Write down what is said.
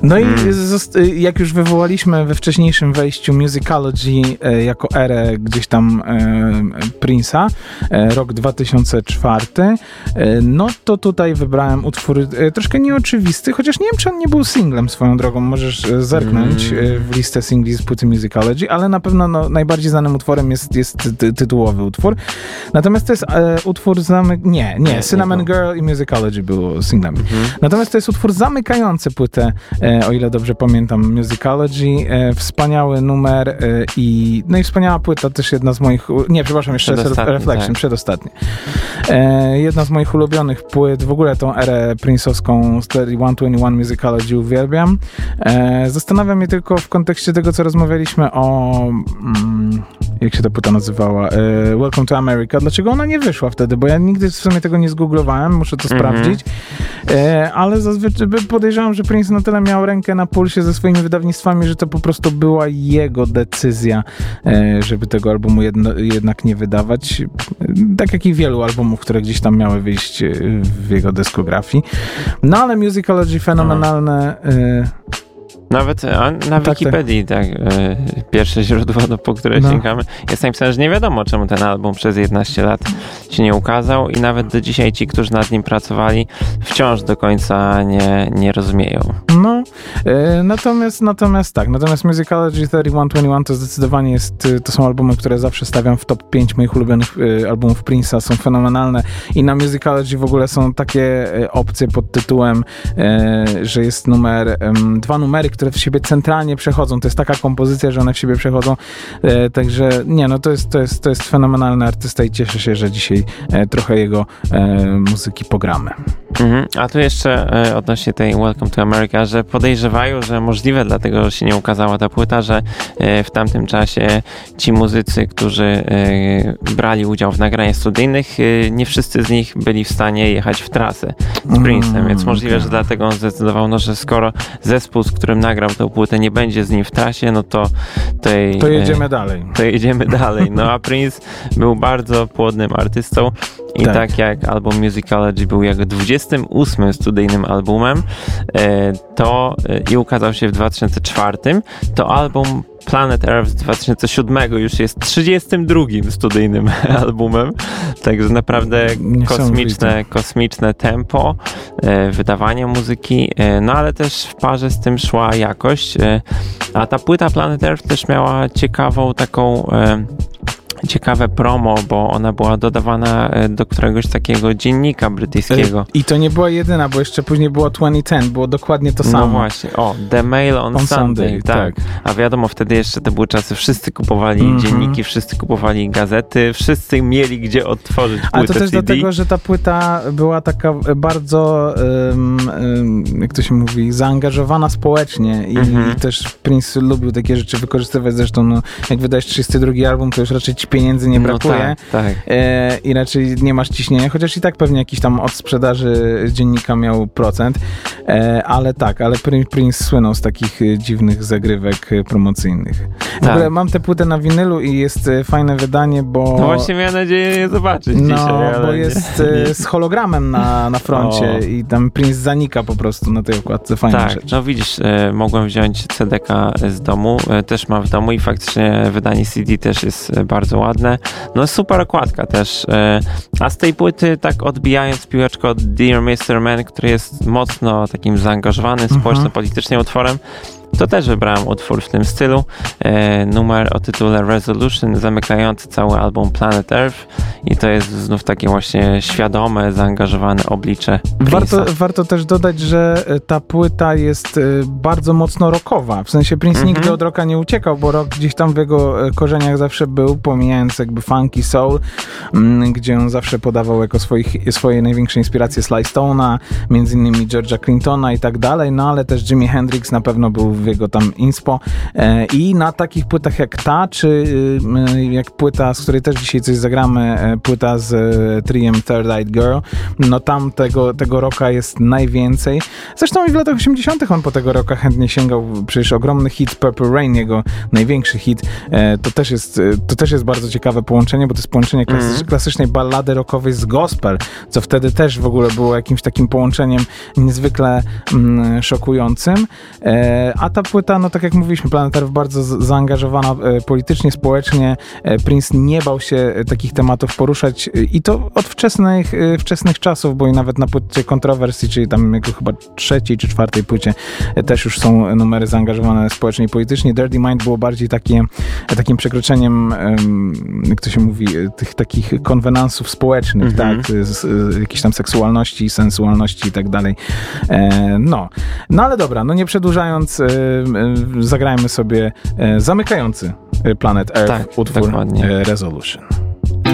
No i jak już wywołaliśmy we wcześniejszym wejściu Musicology jako erę gdzieś tam Prince'a, rok 2004, no to tutaj wybrałem utwór troszkę nieoczywisty, chociaż nie wiem, czy on nie był singlem swoją drogą, możesz zerknąć w listę singli z płyty Musicology, ale na pewno najbardziej znanym utworem jest tytułowy utwór. Natomiast to jest utwór Cinnamon Girl i Musicology było singlem. Natomiast to jest utwór zamykający płytę, o ile dobrze pamiętam, Musicology. Wspaniały numer i wspaniała płyta, też jedna z moich... Nie, przepraszam, jeszcze Reflection, tak. Przedostatnie. Jedna z moich ulubionych płyt, w ogóle tą erę Prince'owską 3121 Musicology uwielbiam. Zastanawiam mnie tylko w kontekście tego, co rozmawialiśmy o... jak się ta płyta nazywała? Welcome to America. Dlaczego ona nie wyszła wtedy? Bo ja nigdy w sumie tego nie zgooglowałem, muszę to sprawdzić. Ale zazwyczaj podejrzewam, że Prince na tyle miał rękę na pulsie ze swoimi wydawnictwami, że to po prostu była jego decyzja, żeby tego albumu jednak nie wydawać. Tak jak i wielu albumów, które gdzieś tam miały wyjść w jego dyskografii. No ale Musicology fenomenalne. Nawet na Wikipedii, tak, pierwsze źródło, po które sięgamy, jest napisane, że nie wiadomo, czemu ten album przez 11 lat się nie ukazał i nawet do dzisiaj ci, którzy nad nim pracowali, wciąż do końca nie rozumieją. No, natomiast Musicology 3121 to zdecydowanie to są albumy, które zawsze stawiam w top 5 moich ulubionych albumów Prince'a, są fenomenalne i na Musicology w ogóle są takie opcje pod tytułem, że jest dwa numery, które w siebie centralnie przechodzą. To jest taka kompozycja, że one w siebie przechodzą. Także to jest fenomenalny artysta i cieszę się, że dzisiaj trochę jego muzyki pogramy. A tu jeszcze odnośnie tej Welcome to America, że podejrzewają, że możliwe dlatego się nie ukazała ta płyta, że w tamtym czasie ci muzycy, którzy brali udział w nagraniach studyjnych, nie wszyscy z nich byli w stanie jechać w trasę z Prince'em, więc możliwe, że dlatego on zdecydował, że skoro zespół, z którym nagrał tę płytę, nie będzie z nim w trasie, to jedziemy dalej. No a Prince był bardzo płodnym artystą i tak jak album Musicology był jego 28 studyjnym albumem, i ukazał się w 2004, to album Planet Earth z 2007 już jest 32 studyjnym albumem, także naprawdę kosmiczne tempo wydawania muzyki, no ale też w parze z tym szła jakość, a ta płyta Planet Earth też miała ciekawe promo, bo ona była dodawana do któregoś takiego dziennika brytyjskiego. I to nie była jedyna, bo jeszcze później było 2010, było dokładnie to samo. No właśnie, The Mail on Sunday, tak. A wiadomo, wtedy jeszcze to były czasy, wszyscy kupowali dzienniki, wszyscy kupowali gazety, wszyscy mieli gdzie odtworzyć płytę. Ale to też CD. dlatego, że ta płyta była taka bardzo, jak to się mówi, zaangażowana społecznie i też Prince lubił takie rzeczy wykorzystywać, zresztą jak wydajesz 32 album, to już raczej ci pieniędzy nie brakuje i raczej nie masz ciśnienia, chociaż i tak pewnie jakiś tam od sprzedaży dziennika miał procent, ale Prince słynął z takich dziwnych zagrywek promocyjnych. W ogóle mam tę płytę na winylu i jest fajne wydanie, bo... No właśnie miałem nadzieję je zobaczyć dzisiaj, bo jest z hologramem na froncie i tam Prince zanika po prostu na tej okładce. Fajna rzecz. No widzisz, mogłem wziąć CD-ka z domu, też mam w domu i faktycznie wydanie CD też jest bardzo ładne. No super okładka też. A z tej płyty, tak odbijając piłeczkę od Dear Mr. Man, który jest mocno takim zaangażowanym społeczno-politycznie utworem, to też wybrałem utwór w tym stylu. Numer o tytule Resolution, zamykający cały album Planet Earth i to jest znów takie właśnie świadome, zaangażowane oblicze Prince'a. Warto też dodać, że ta płyta jest bardzo mocno rockowa. W sensie Prince nigdy od rocka nie uciekał, bo rock gdzieś tam w jego korzeniach zawsze był, pomijając jakby funk i soul, gdzie on zawsze podawał jako swoje największe inspiracje Sly Stone'a, między innymi George'a Clintona i tak dalej, no ale też Jimi Hendrix na pewno był w jego tam inspo. I na takich płytach jak ta, czy jak płyta, z której też dzisiaj coś zagramy, płyta z triem Third Eyed Girl, no tam tego rocka jest najwięcej. Zresztą i w latach 80. on po tego rocka chętnie sięgał. Przecież ogromny hit Purple Rain, jego największy hit, to też jest bardzo ciekawe połączenie, bo to jest połączenie klasycznej ballady rockowej z gospel, co wtedy też w ogóle było jakimś takim połączeniem niezwykle szokującym. A ta płyta, no tak jak mówiliśmy, Planet Earth bardzo zaangażowana politycznie, społecznie. Prince nie bał się takich tematów poruszać i to od wczesnych czasów, bo i nawet na płycie Controversy, czyli tam jego chyba 3. czy 4. płycie też już są numery zaangażowane społecznie i politycznie. Dirty Mind było bardziej takim przekroczeniem, jak to się mówi, tych takich konwenansów społecznych, tak, jakiejś tam seksualności, sensualności i tak dalej. No ale dobra, no nie przedłużając, zagrajmy sobie zamykający Planet Earth utwór dokładnie. Resolution.